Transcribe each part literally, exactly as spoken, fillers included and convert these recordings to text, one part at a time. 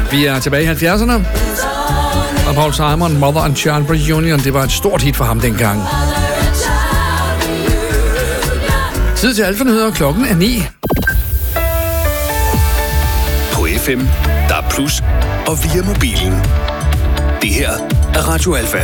Vi er tilbage i halvfjerdserne. Og Paul Simon, Mother and Child Reunion, det var et stort hit for ham dengang. Tid til Alfa-nyheder, klokken er ni. På F M, der er plus, og via mobilen. Det her er Radio Alfa.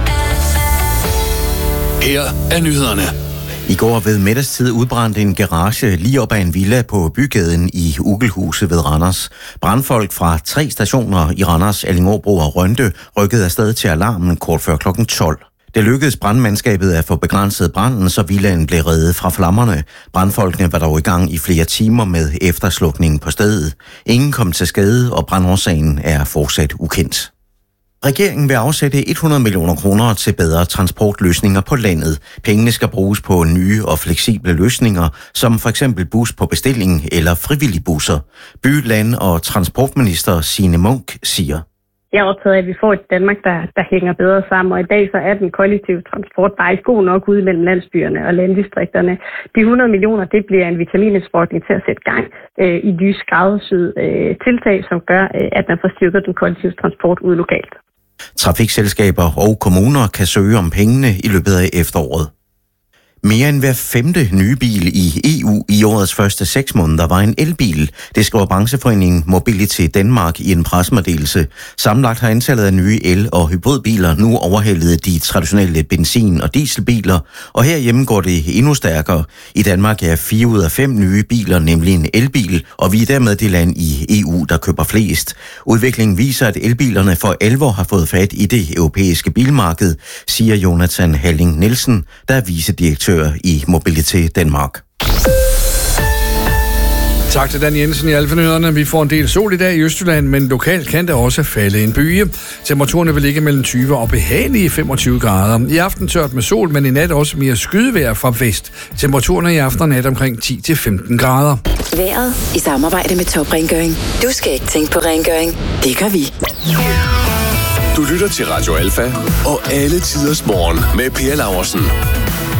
Her er nyhederne. I går ved middagstid udbrændte en garage lige op ad en villa på bygaden i Ugelhuset ved Randers. Brandfolk fra tre stationer i Randers, Allingåbro og Rønde rykkede afsted til alarmen kort før klokken tolv. Det lykkedes brandmandskabet at få begrænset branden, så villaen blev reddet fra flammerne. Brandfolkene var dog i gang i flere timer med efterslukning på stedet. Ingen kom til skade, og brandårsagen er fortsat ukendt. Regeringen vil afsætte hundrede millioner kroner til bedre transportløsninger på landet. Pengene skal bruges på nye og fleksible løsninger, som for eksempel bus på bestilling eller frivillige busser. By-, land- og transportminister Signe Munk siger: Jeg er optaget af, at vi får et Danmark, der, der hænger bedre sammen, og i dag så er den kollektive transport bare ikke god nok ude mellem landsbyerne og landdistrikterne. De hundrede millioner, det bliver en vitaminindsprøjtning til at sætte gang øh, i nye skræddersyede øh, tiltag, som gør, øh, at man får styrket den kollektive transport ude lokalt. Trafikselskaber og kommuner kan søge om pengene i løbet af efteråret. Mere end hver femte nye bil i E U i årets første seks måneder var en elbil. Det skriver brancheforeningen Mobility Danmark i en pressemeddelelse. Sammenlagt har antallet af nye el- og hybridbiler nu overhældet de traditionelle benzin- og dieselbiler, og herhjemme går det endnu stærkere. I Danmark er fire ud af fem nye biler nemlig en elbil, og vi er dermed det land i E U, der køber flest. Udviklingen viser, at elbilerne for alvor har fået fat i det europæiske bilmarked, siger Jonathan Halling Nielsen, der er vicedirektør i Mobility Danmark. Tak til Dan Jensen i Alfa-nyhederne. Vi får en del sol i dag i Østjylland, men lokalt kan der også falde en byge. Temperaturerne vil ligge mellem tyve og behagelige femogtyve grader. I aften tørt med sol, men i nat også mere skydevejr fra vest. Temperaturerne i aften og nat omkring ti til femten grader. Vejret i samarbejde med Top Rengøring. Du skal ikke tænke på rengøring. Det gør vi. Du lytter til Radio Alfa og alle tiders morgen med Per Laursen.